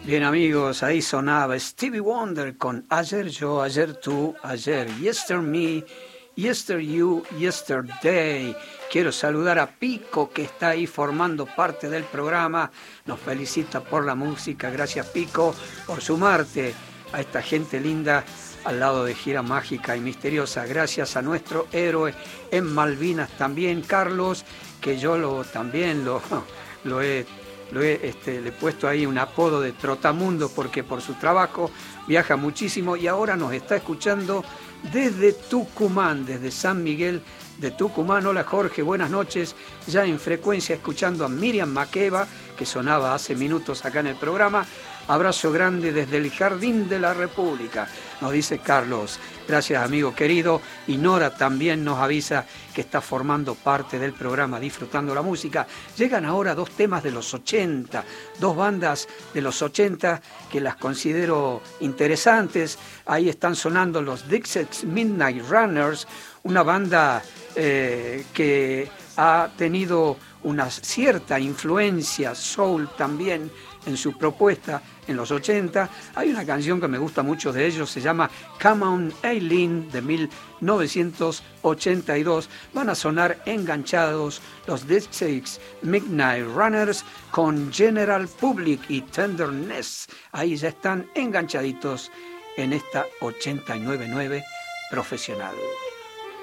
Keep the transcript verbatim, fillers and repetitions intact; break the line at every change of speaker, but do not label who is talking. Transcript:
Bien amigos, ahí sonaba Stevie Wonder con Ayer yo, ayer tú, ayer, Yester me, Yester you, yesterday. Quiero saludar a Pico que está ahí formando parte del programa, nos felicita por la música, gracias Pico por sumarte a esta gente linda al lado de Gira Mágica y Misteriosa. Gracias a nuestro héroe en Malvinas también, Carlos, que yo lo también lo, lo he... Lo he, este, le he puesto ahí un apodo de Trotamundo porque por su trabajo viaja muchísimo y ahora nos está escuchando desde Tucumán, desde San Miguel de Tucumán. Hola Jorge, buenas noches. Ya en frecuencia escuchando a Miriam Makeba, que sonaba hace minutos acá en el programa. Abrazo grande desde el Jardín de la República, nos dice Carlos. Gracias, amigo querido. Y Nora también nos avisa que está formando parte del programa, disfrutando la música. Llegan ahora dos temas de los ochenta, dos bandas de los ochenta que las considero interesantes. Ahí están sonando los Dixie's Midnight Runners, una banda eh, que ha tenido una cierta influencia soul también en su propuesta en los ochenta. Hay una canción que me gusta mucho de ellos, se llama Come On Eileen, de mil novecientos ochenta y dos. Van a sonar enganchados los Dixie's Midnight Runners con General Public y Tenderness. Ahí ya están enganchaditos en esta ochenta y nueve punto nueve profesional.